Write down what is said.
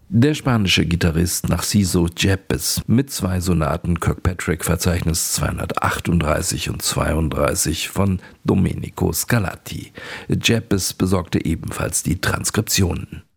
Der spanische Gitarrist Narciso Yepes mit 2 Sonaten Kirkpatrick Verzeichnis 238 und 32 von Domenico Scarlatti. Yepes besorgte ebenfalls die Transkriptionen.